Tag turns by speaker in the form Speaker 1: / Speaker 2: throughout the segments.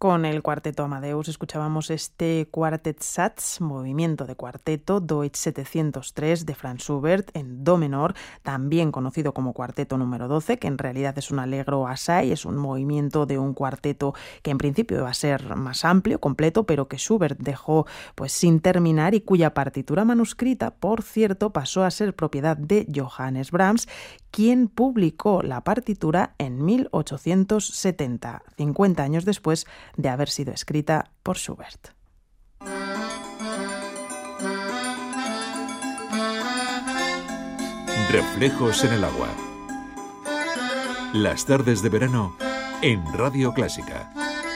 Speaker 1: Con el cuarteto Amadeus escuchábamos este Quartet Satz, movimiento de cuarteto Deutsch 703 de Franz Schubert en do menor, también conocido como cuarteto número 12, que en realidad es un allegro assai, es un movimiento de un cuarteto que en principio iba a ser más amplio, completo, pero que Schubert dejó pues sin terminar y cuya partitura manuscrita, por cierto, pasó a ser propiedad de Johannes Brahms, quien publicó la partitura en 1870, 50 años después de haber sido escrita por Schubert.
Speaker 2: Reflejos en el agua. Las tardes de verano en Radio Clásica.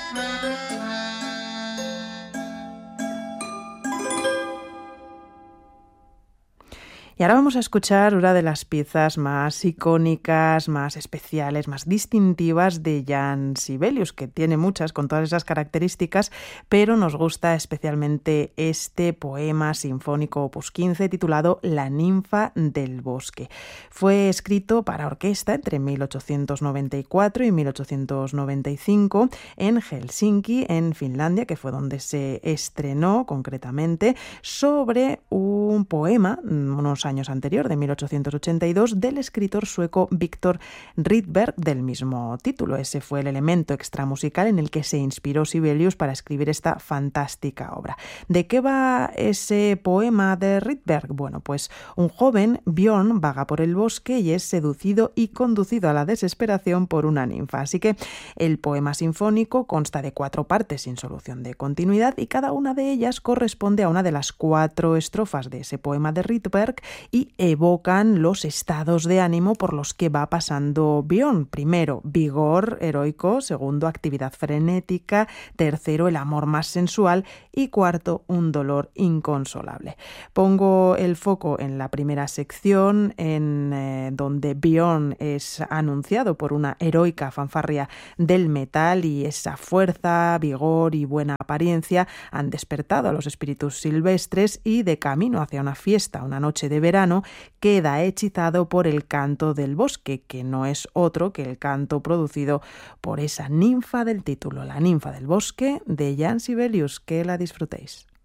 Speaker 1: Y ahora vamos a escuchar una de las piezas más icónicas, más especiales, más distintivas de Jan Sibelius, que tiene muchas con todas esas características, pero nos gusta especialmente este poema sinfónico opus 15 titulado La ninfa del bosque. Fue escrito para orquesta entre 1894 y 1895 en Helsinki, en Finlandia, que fue donde se estrenó concretamente, sobre un poema, unos años anterior, de 1882, del escritor sueco Viktor Rydberg, del mismo título. Ese fue el elemento extramusical en el que se inspiró Sibelius para escribir esta fantástica obra. ¿De qué va ese poema de Rydberg? Bueno, pues un joven, Björn, vaga por el bosque y es seducido y conducido a la desesperación por una ninfa. Así que el poema sinfónico consta de 4 partes sin solución de continuidad y cada una de ellas corresponde a una de las 4 estrofas de ese poema de Rydberg y evocan los estados de ánimo por los que va pasando Björn. Primero, vigor heroico. Segundo, actividad frenética. Tercero, el amor más sensual. Y cuarto, un dolor inconsolable. Pongo el foco en la primera sección, en donde Björn es anunciado por una heroica fanfarria del metal, y esa fuerza, vigor y buena apariencia han despertado a los espíritus silvestres, y de camino hacia una fiesta, una noche de verano, queda hechizado por el canto del bosque, que no es otro que el canto producido por esa ninfa del título, la ninfa del bosque de Jan Sibelius. Que la disfrutéis.